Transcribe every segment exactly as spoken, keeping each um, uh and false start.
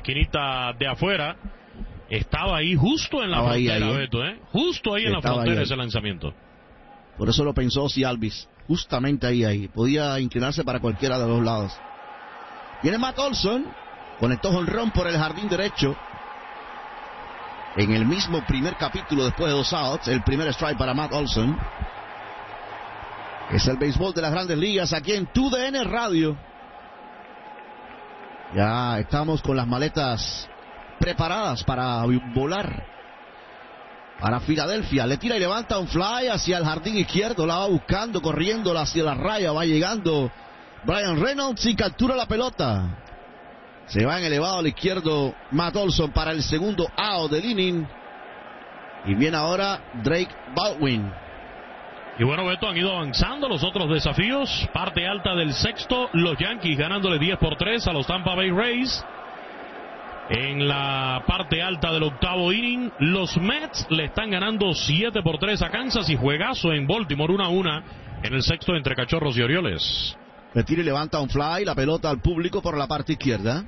esquinita de afuera. Estaba ahí justo en la Estaba frontera, ahí, ahí, ¿eh? Beto, ¿eh? Justo ahí en Estaba la frontera ahí, ese lanzamiento. Por eso lo pensó si Alvis. Justamente ahí, ahí. Podía inclinarse para cualquiera de los lados. Viene Matt Olson. Conectó jonrón por el jardín derecho. En el mismo primer capítulo después de dos outs. El primer strike para Matt Olson. Es el béisbol de las Grandes Ligas aquí en Tu D N Radio. Ya estamos con las maletas preparadas para volar para Filadelfia. Le tira y levanta un fly hacia el jardín izquierdo. La va buscando, corriendo hacia la raya. Va llegando Brian Reynolds y captura la pelota. Se va en elevado al izquierdo Matt Olson para el segundo out del inning. Y viene ahora Drake Baldwin. Y bueno, Beto, han ido avanzando los otros desafíos. Parte alta del sexto, los Yankees ganándole diez por tres a los Tampa Bay Rays. En la parte alta del octavo inning, los Mets le están ganando siete por tres a Kansas y juegazo en Baltimore uno a uno en el sexto entre Cachorros y Orioles. Le tira y levanta un fly, la pelota al público por la parte izquierda.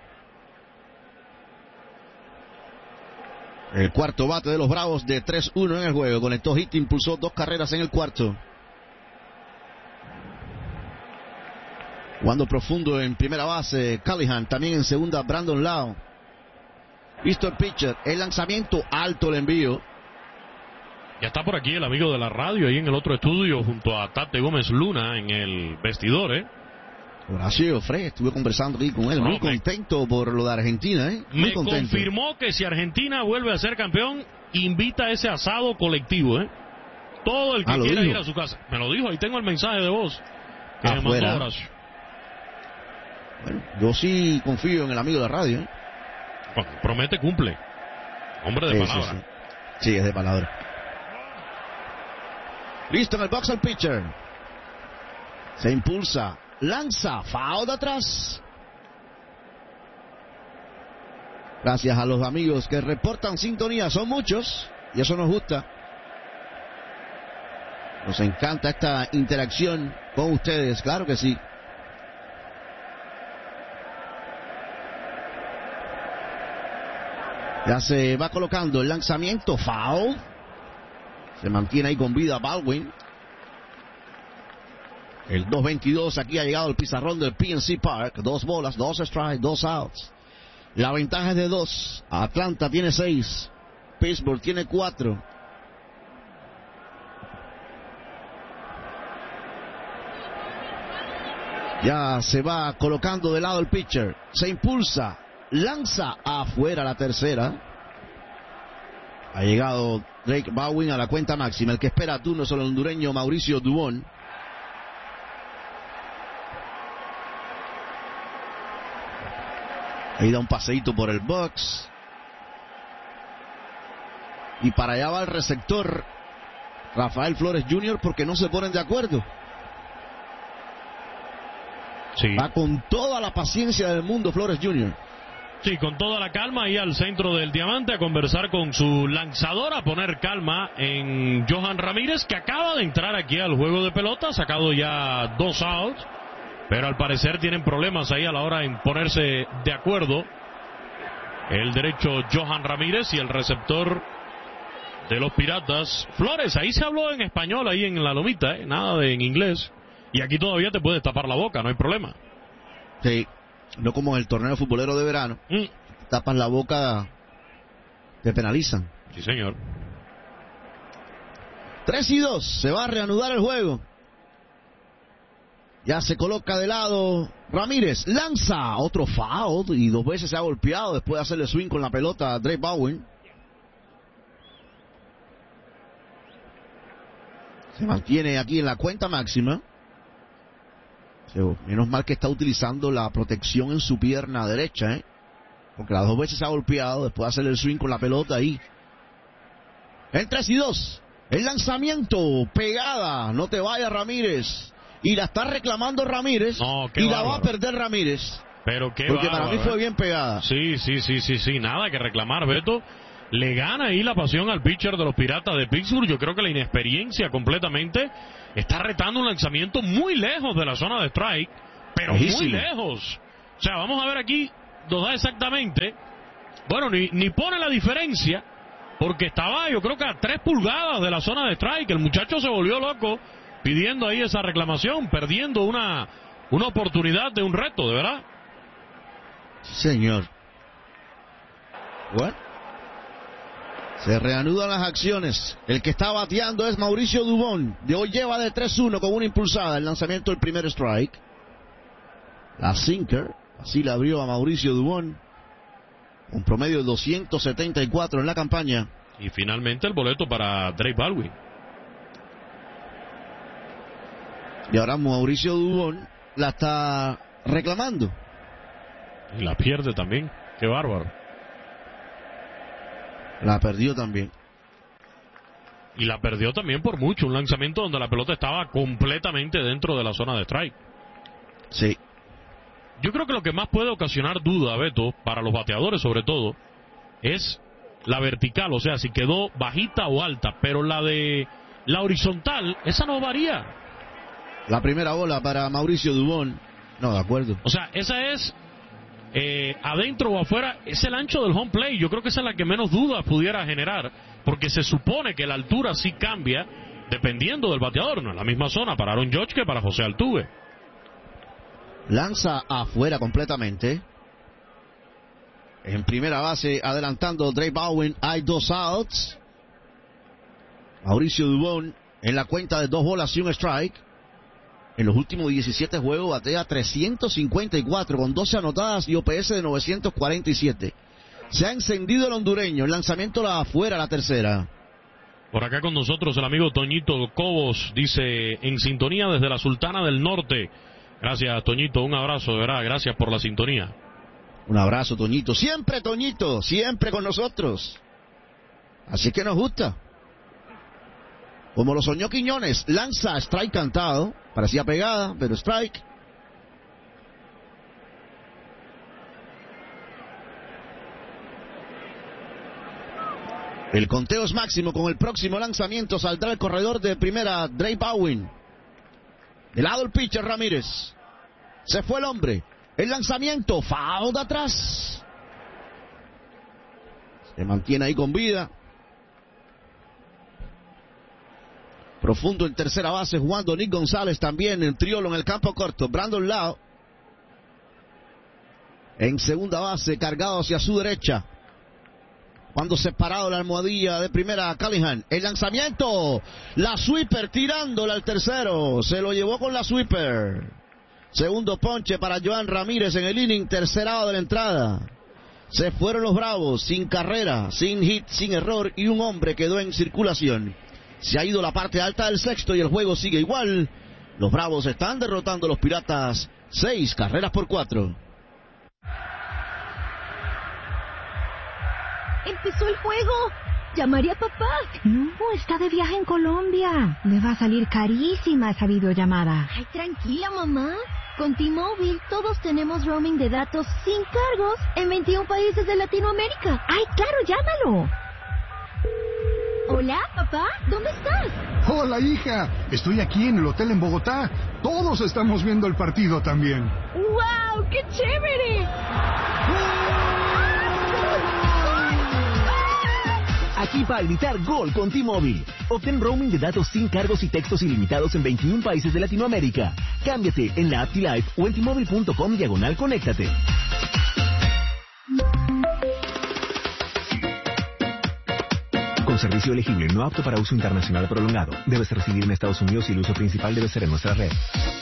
El cuarto bate de los Bravos de tres uno en el juego. Conectó hit, impulsó dos carreras en el cuarto. Jugando profundo en primera base, Callahan. También en segunda, Brandon Lowe. Listo el pitcher. El lanzamiento, alto el envío. Ya está por aquí el amigo de la radio, ahí en el otro estudio, junto a Tate Gómez Luna en el vestidor, ¿eh? Horacio Fred, estuve conversando aquí con él, no, muy me, contento por lo de Argentina, ¿eh? Muy me contento. confirmó que si Argentina vuelve a ser campeón, invita a ese asado colectivo, ¿eh? Todo el que ah, quiera dijo. ir a su casa. Me lo dijo, ahí tengo el mensaje de voz que me mandó Horacio. Bueno, yo sí confío en el amigo de la radio, ¿eh? Bueno, promete, cumple. Hombre de sí, palabra. Sí, sí. sí, es de palabra. Listo en el box el pitcher. Se impulsa. Lanza, foul de atrás. Gracias a los amigos que reportan sintonía, son muchos y eso nos gusta. Nos encanta esta interacción con ustedes, claro que sí. Ya se va colocando el lanzamiento, foul. Se mantiene ahí con vida Baldwin. El dos veintidós aquí ha llegado el pizarrón del P N C Park. Dos bolas, dos strikes, dos outs. La ventaja es de dos. Atlanta tiene seis. Pittsburgh tiene cuatro. Ya se va colocando de lado el pitcher. Se impulsa. Lanza afuera la tercera. Ha llegado Drake Baldwin a la cuenta máxima. El que espera turno es el hondureño Mauricio Dubón. Ahí da un paseíto por el box. Y para allá va el receptor Rafael Flores junior porque no se ponen de acuerdo. Sí. Va con toda la paciencia del mundo Flores junior Sí, con toda la calma ahí al centro del diamante a conversar con su lanzador, a poner calma en Johan Ramírez, que acaba de entrar aquí al juego de pelota, ha sacado ya dos outs, pero al parecer tienen problemas ahí a la hora de ponerse de acuerdo el derecho Johan Ramírez y el receptor de los Piratas Flores. Ahí se habló en español, ahí en la lomita, ¿eh? Nada de en inglés, y aquí todavía te puedes tapar la boca, no hay problema. Sí. No como en el torneo futbolero de verano. Mm. Tapas la boca, te penalizan. Sí, señor. tres y dos, se va a reanudar el juego. Ya se coloca de lado Ramírez, lanza otro foul y dos veces se ha golpeado después de hacerle swing con la pelota a Drake Baldwin. Se mantiene aquí en la cuenta máxima. Menos mal que está utilizando la protección en su pierna derecha, ¿eh? Porque las dos veces se ha golpeado después de hacer el swing con la pelota ahí. En tres y dos. El lanzamiento, pegada. No te vayas, Ramírez. Y la está reclamando Ramírez. No, y bárbaro. la va a perder Ramírez. Pero qué Porque bárbaro, para mí fue ¿eh? bien pegada. Sí, sí, sí, sí, sí. Nada que reclamar, Beto. Le gana ahí la pasión al pitcher de los Piratas de Pittsburgh. Yo creo que la inexperiencia completamente está retando un lanzamiento muy lejos de la zona de strike, pero Lejísimo. muy lejos. O sea, vamos a ver aquí nos da exactamente, bueno, ni, ni pone la diferencia, porque estaba yo creo que a tres pulgadas de la zona de strike. El muchacho se volvió loco pidiendo ahí esa reclamación, perdiendo una, una oportunidad de un reto, de verdad. Señor. Bueno, se reanudan las acciones. El que está bateando es Mauricio Dubón. De hoy lleva de tres uno con una impulsada. El lanzamiento del primer strike. La sinker. Así la abrió a Mauricio Dubón. Un promedio de doscientos setenta y cuatro en la campaña. Y finalmente el boleto para Drake Baldwin. Y ahora Mauricio Dubón la está reclamando. Y la pierde también. Qué bárbaro. La perdió también. Y la perdió también por mucho. Un lanzamiento donde la pelota estaba completamente dentro de la zona de strike. Sí. Yo creo que lo que más puede ocasionar duda, Beto, para los bateadores sobre todo, es la vertical, o sea, si quedó bajita o alta, pero la de la horizontal, esa no varía. La primera bola para Mauricio Dubón. No, de acuerdo. O sea, esa es eh, adentro o afuera, es el ancho del home plate. Yo creo que esa es la que menos dudas pudiera generar, porque se supone que la altura sí cambia dependiendo del bateador. No es la misma zona para Aaron Judge que para José Altuve. Lanza afuera completamente. En primera base, adelantando Drake Baldwin. Hay dos outs. Mauricio Dubón en la cuenta de dos bolas y un strike. En los últimos diecisiete juegos batea trescientos cincuenta y cuatro con doce anotadas y O P S de novecientos cuarenta y siete. Se ha encendido el hondureño. El lanzamiento la afuera, la tercera. Por acá con nosotros el amigo Toñito Cobos dice: en sintonía desde la Sultana del Norte. Gracias, Toñito, un abrazo, de verdad, gracias por la sintonía. Un abrazo, Toñito. Siempre, Toñito, siempre con nosotros. Así que nos gusta. Como lo soñó Quiñones, lanza strike cantado. Parecía pegada, pero strike. El conteo es máximo. Con el próximo lanzamiento saldrá el corredor de primera, Drake Baldwin. De lado el pitcher Ramírez. Se fue el hombre. El lanzamiento, foul de atrás. Se mantiene ahí con vida. Profundo en tercera base jugando Nick González también. En triolo en el campo corto. Brandon Lau. En segunda base cargado hacia su derecha. Cuando separado la almohadilla de primera, Callahan. El lanzamiento. La sweeper tirándole al tercero. Se lo llevó con la sweeper. Segundo ponche para Johan Ramírez en el inning. Tercerado de la entrada. Se fueron los Bravos sin carrera, sin hit, sin error. Y un hombre quedó en circulación. Se ha ido la parte alta del sexto y el juego sigue igual. Los Bravos están derrotando a los Piratas. Seis carreras por cuatro. ¡Empezó el juego! ¡Llamaré a papá! No, está de viaje en Colombia. Le va a salir carísima esa videollamada. Ay, tranquila, mamá. Con T-Mobile todos tenemos roaming de datos sin cargos en veintiún países de Latinoamérica. ¡Ay, claro, llámalo! Hola, papá, ¿dónde estás? Hola, hija. Estoy aquí en el hotel en Bogotá. Todos estamos viendo el partido también. ¡Wow! ¡Qué chévere! Aquí para gritar gol con T-Mobile. Obtén roaming de datos sin cargos y textos ilimitados en veintiún países de Latinoamérica. Cámbiate en la app T-Life o en T-Mobile punto com diagonal conéctate. Con servicio elegible, no apto para uso internacional prolongado. Debes residir en Estados Unidos y el uso principal debe ser en nuestra red.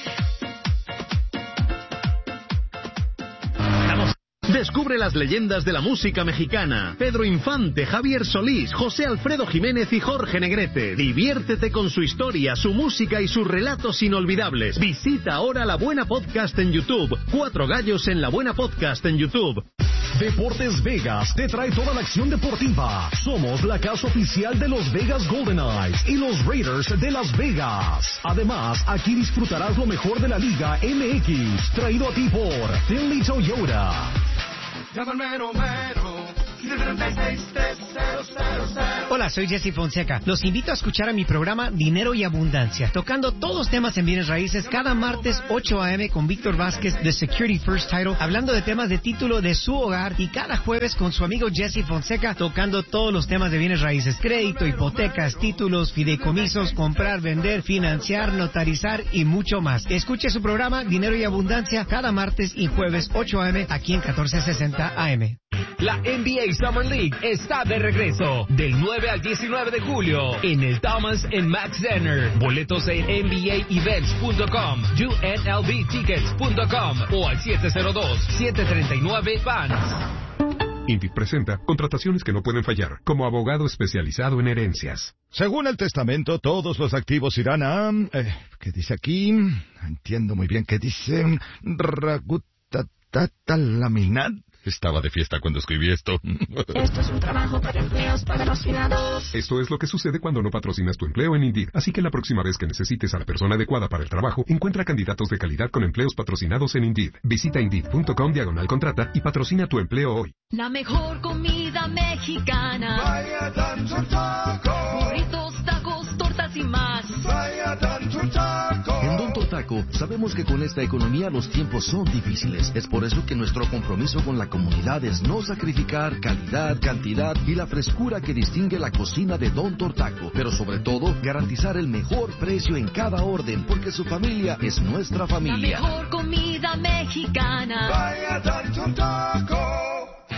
Descubre las leyendas de la música mexicana. Pedro Infante, Javier Solís, José Alfredo Jiménez y Jorge Negrete. Diviértete con su historia, su música y sus relatos inolvidables. Visita ahora La Buena Podcast en YouTube. Cuatro gallos en La Buena Podcast en YouTube. Deportes Vegas te trae toda la acción deportiva. Somos la casa oficial de los Vegas Golden Knights y los Raiders de Las Vegas. Además, aquí disfrutarás lo mejor de la Liga M X, traído a ti por Finley Toyota. Llama al mero mero, Hola, soy Jesse Fonseca. Los invito a escuchar a mi programa Dinero y Abundancia, tocando todos los temas en bienes raíces cada martes ocho a eme con Víctor Vázquez de Security First Title, hablando de temas de título de su hogar, y cada jueves con su amigo Jesse Fonseca tocando todos los temas de bienes raíces: crédito, hipotecas, títulos, fideicomisos, comprar, vender, financiar, notarizar y mucho más. Escuche su programa Dinero y Abundancia cada martes y jueves ocho a eme aquí en catorce sesenta A M. La N B A Summer League está de regreso del nueve al diecinueve de julio en el Thomas and Mack Center. Boletos en N B A events punto com, U N L V tickets punto com o al siete cero dos, siete tres nueve, fans. Indeed presenta contrataciones que no pueden fallar, como abogado especializado en herencias. Según el testamento, todos los activos irán a... Eh, ¿Qué dice aquí? Entiendo muy bien qué dice... Ragutatatalaminat. Estaba de fiesta cuando escribí esto. Esto es un trabajo para empleos patrocinados. Esto es lo que sucede cuando no patrocinas tu empleo en Indeed. Así que la próxima vez que necesites a la persona adecuada para el trabajo, encuentra candidatos de calidad con empleos patrocinados en Indeed. Visita Indeed punto com diagonal contrata y patrocina tu empleo hoy. La mejor comida mexicana. Vaya Tanto Taco. Burritos, tacos, tortas y más. Vaya Tanto Taco. En Don Taco sabemos que con esta economía los tiempos son difíciles. Es por eso que nuestro compromiso con la comunidad es no sacrificar calidad, cantidad y la frescura que distingue la cocina de Don Taco, pero sobre todo garantizar el mejor precio en cada orden, porque su familia es nuestra familia. La mejor comida mexicana. Vaya Tanto Taco.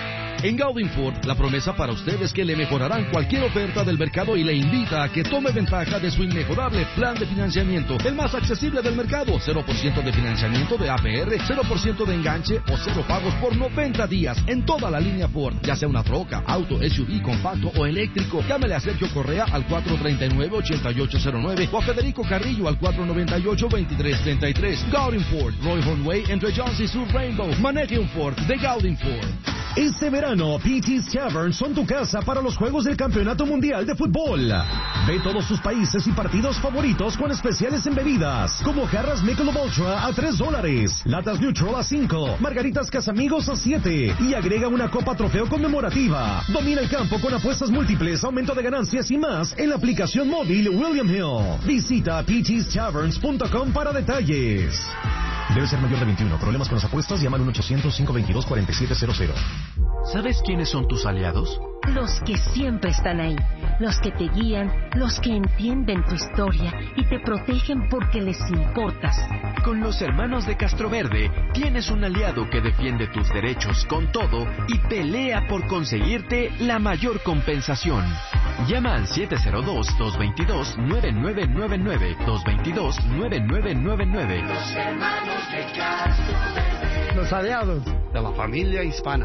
En Gaudin Ford, la promesa para usted es que le mejorarán cualquier oferta del mercado y le invita a que tome ventaja de su inmejorable plan de financiamiento, el más accesible del mercado. cero por ciento de financiamiento de A P R, cero por ciento de enganche o cero pagos por noventa días en toda la línea Ford, ya sea una troca, auto, S U V, compacto o eléctrico. Llámele a Sergio Correa al cuatro tres nueve, ocho ocho cero nueve o a Federico Carrillo al cuatro nueve ocho, dos tres tres tres. Gaudin Ford, Roy Hornway, entre Jones y Sur Rainbow. Maneje un Ford de Gaudin Ford. Este verano, P T's Tavern son tu casa para los Juegos del Campeonato Mundial de Fútbol. Ve todos sus países y partidos favoritos con especiales en bebidas, como jarras Michelob Ultra a tres dólares, latas Neutral a cinco, margaritas Casamigos a siete, y agrega una copa trofeo conmemorativa. Domina el campo con apuestas múltiples, aumento de ganancias y más en la aplicación móvil William Hill. Visita P T's Taverns punto com para detalles. Debe ser mayor de veintiuno. Problemas con las apuestas, llama al uno ochocientos, cinco veintidós, cuarenta y siete cero cero. ¿Sabes quiénes son tus aliados? Los que siempre están ahí, los que te guían, los que entienden tu historia y te protegen porque les importas. Con los hermanos de Castroverde tienes un aliado que defiende tus derechos con todo y pelea por conseguirte la mayor compensación. Llama al siete cero dos, dos dos dos, nueve nueve nueve nueve, dos dos dos, nueve nueve nueve nueve. Los hermanos de Castroverde. Los aliados de la familia hispana.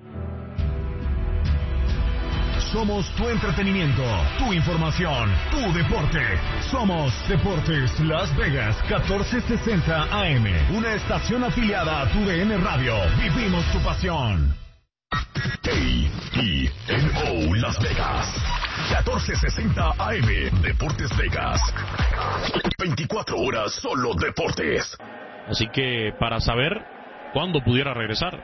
Somos tu entretenimiento, tu información, tu deporte. Somos Deportes Las Vegas, catorce sesenta A M. Una estación afiliada a tu D N Radio. Vivimos tu pasión. A E N O Las Vegas, catorce sesenta A M. Deportes Vegas. veinticuatro horas solo deportes. Así que para saber cuándo pudiera regresar.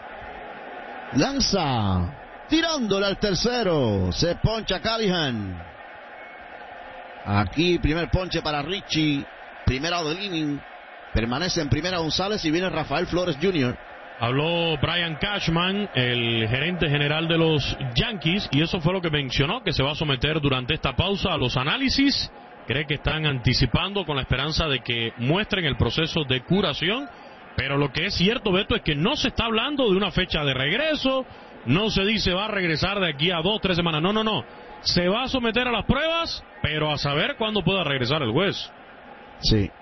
Lanza. Tirándole al tercero, se poncha Callahan. Aquí primer ponche para Richie, primera del inning. Permanece en primera González y viene Rafael Flores junior Habló Brian Cashman, el gerente general de los Yankees, y eso fue lo que mencionó, que se va a someter durante esta pausa a los análisis. Cree que están anticipando con la esperanza de que muestren el proceso de curación. Pero lo que es cierto, Beto, es que no se está hablando de una fecha de regreso. No se dice va a regresar de aquí a dos, tres semanas. No, no, no. Se va a someter a las pruebas, pero a saber cuándo pueda regresar el juez. Sí.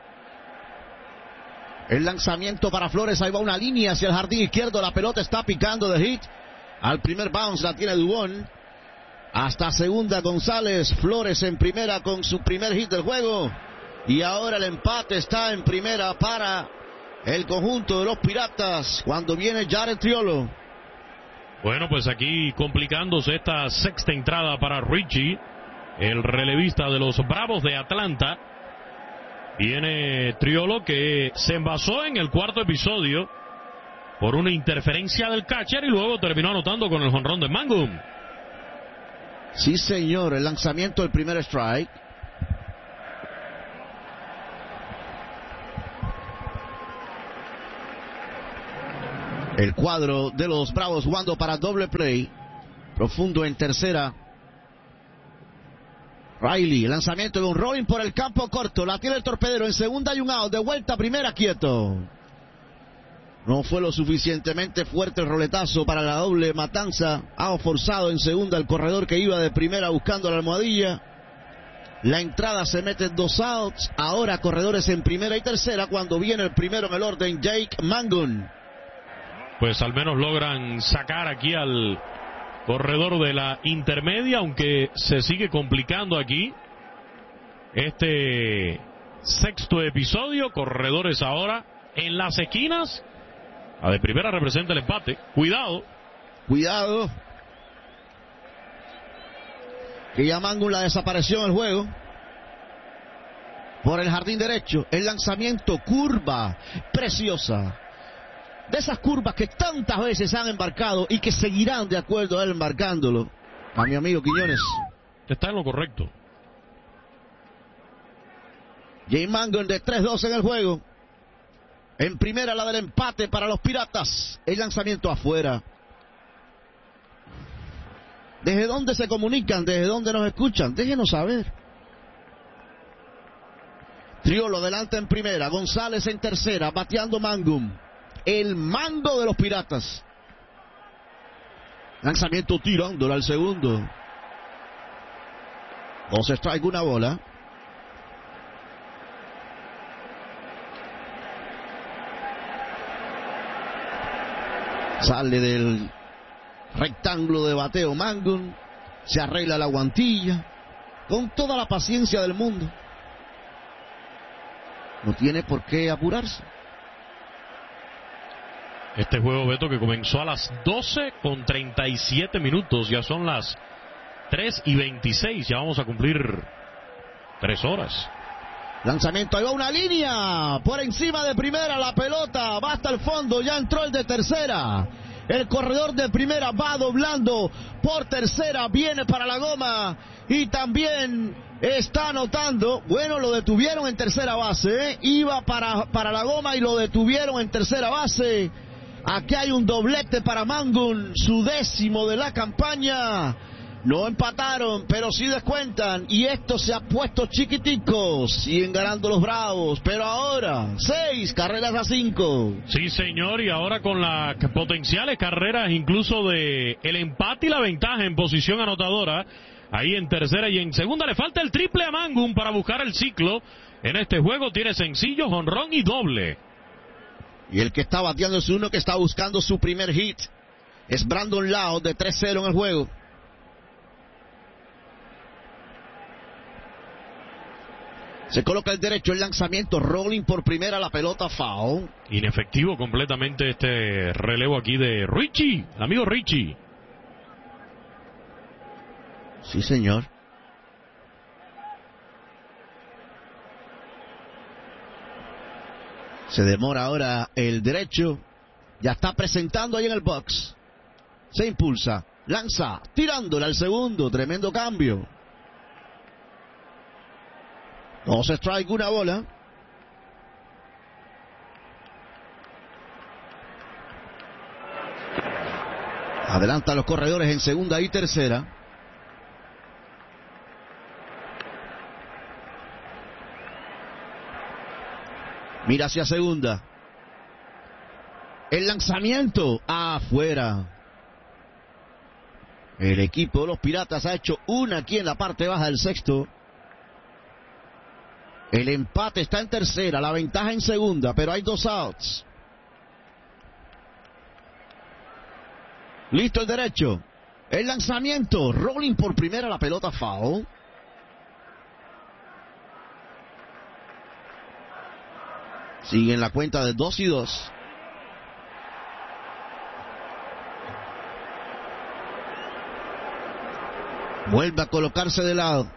El lanzamiento para Flores. Ahí va una línea hacia el jardín izquierdo. La pelota está picando de hit. Al primer bounce la tiene Dubón. Hasta segunda González. Flores en primera con su primer hit del juego. Y ahora el empate está en primera para el conjunto de los Piratas cuando viene Jared Triolo. Bueno, pues aquí complicándose esta sexta entrada para Richie, el relevista de los Bravos de Atlanta. Viene Triolo, que se envasó en el cuarto episodio por una interferencia del catcher y luego terminó anotando con el jonrón de Mangum. Sí, señor, el lanzamiento del primer strike. El cuadro de los Bravos jugando para doble play. Profundo en tercera. Riley, el lanzamiento de un rolling por el campo corto. La tiene el torpedero en segunda y un out. De vuelta primera, quieto. No fue lo suficientemente fuerte el roletazo para la doble matanza. Out forzado en segunda el corredor que iba de primera buscando la almohadilla. La entrada se mete en dos outs. Ahora corredores en primera y tercera cuando viene el primero en el orden, Jake Mangum. Pues al menos logran sacar aquí al corredor de la intermedia, aunque se sigue complicando aquí este sexto episodio. Corredores ahora en las esquinas. La de primera representa el empate. Cuidado. Cuidado. Que ya Mangum la desapareció en el juego. Por el jardín derecho. El lanzamiento curva. Preciosa. De esas curvas que tantas veces han embarcado y que seguirán de acuerdo a él embarcándolo. A mi amigo Quiñones. Está en lo correcto. Jake Mangum de tres dos en el juego. En primera la del empate para los Piratas. El lanzamiento afuera. ¿Desde dónde se comunican? ¿Desde dónde nos escuchan? Déjenos saber. Triolo delante en primera. González en tercera. Bateando Mangum. El mando de los Piratas. Lanzamiento tirándolo al segundo. Dos strike, una bola. Sale del rectángulo de bateo Mangum. Se arregla la guantilla. Con toda la paciencia del mundo. No tiene por qué apurarse. Este juego, Beto, que comenzó a las doce con treinta y siete minutos. Ya son las tres y veintiséis. Ya vamos a cumplir tres horas. Lanzamiento, ahí va una línea. Por encima de primera la pelota. Va hasta el fondo. Ya entró el de tercera. El corredor de primera va doblando por tercera. Viene para la goma. Y también está anotando. Bueno, lo detuvieron en tercera base. ¿eh? Iba para, para la goma y lo detuvieron en tercera base. Aquí hay un doblete para Mangum, su décimo de la campaña. No empataron, pero sí descuentan. Y esto se ha puesto chiquitico. Siguen ganando los Bravos, pero ahora seis carreras a cinco. Sí, señor, y ahora con las potenciales carreras incluso de el empate y la ventaja en posición anotadora. Ahí en tercera y en segunda le falta el triple a Mangum para buscar el ciclo. En este juego tiene sencillo, jonrón y doble. Y el que está bateando es uno que está buscando su primer hit. Es Brandon Lowe de tres cero en el juego. Se coloca el derecho, el lanzamiento, rolling por primera, la pelota foul. Inefectivo completamente este relevo aquí de Richie, el amigo Richie. Sí, señor. Se demora ahora el derecho. Ya está presentando ahí en el box. Se impulsa, lanza, tirándole al segundo. Tremendo cambio. Dos strike, una bola. Adelanta a los corredores en segunda y tercera. Mira hacia segunda. El lanzamiento afuera. El equipo de los Piratas ha hecho una aquí en la parte baja del sexto. El empate está en tercera, la ventaja en segunda, pero hay dos outs. Listo el derecho. El lanzamiento, rolling por primera, la pelota foul. Sigue en la cuenta de dos y dos. Vuelve a colocarse de lado.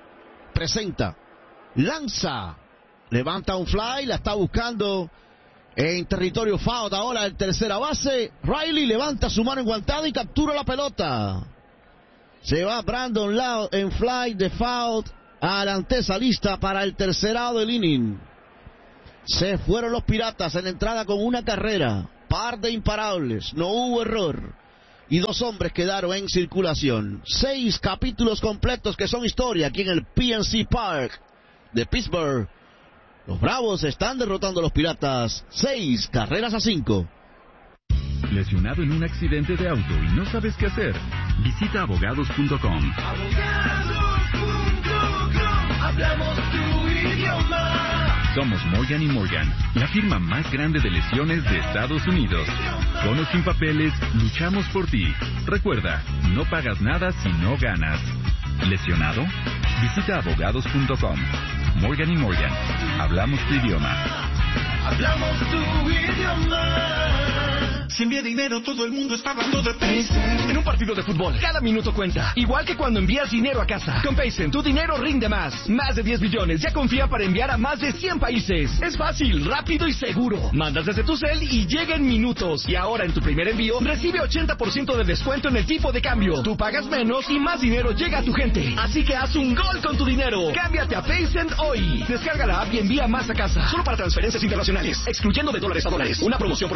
Presenta. Lanza. Levanta un fly. La está buscando En territorio foul ahora el tercera base. Riley levanta su mano enguantada y captura la pelota. Se va Brandon Lowe en fly de foul a la antesa lista para el tercerado del inning. Se fueron los Piratas en la entrada con una carrera. Par de imparables. No hubo error. Y dos hombres quedaron en circulación. Seis capítulos completos que son historia aquí en el P N C Park de Pittsburgh. Los Bravos están derrotando a los Piratas. Seis carreras a cinco. ¿Lesionado en un accidente de auto y no sabes qué hacer? Visita abogados punto com. Abogados punto com. Hablamos tu idioma. Somos Morgan y Morgan, la firma más grande de lesiones de Estados Unidos. Con o sin papeles, luchamos por ti. Recuerda, no pagas nada si no ganas. ¿Lesionado? Visita abogados punto com. Morgan y Morgan, hablamos tu idioma. Hablamos tu idioma. Si envía dinero, todo el mundo está hablando de Paycent. En un partido de fútbol, cada minuto cuenta. Igual que cuando envías dinero a casa. Con Paycent, tu dinero rinde más. Más de diez billones ya confía para enviar a más de cien países. Es fácil, rápido y seguro. Mandas desde tu cel y llega en minutos. Y ahora en tu primer envío, recibe ochenta por ciento de descuento en el tipo de cambio. Tú pagas menos y más dinero llega a tu gente. Así que haz un gol con tu dinero. Cámbiate a Paycent hoy. Descarga la app y envía más a casa. Solo para transferencias internacionales. Excluyendo de dólares a dólares. Una promoción por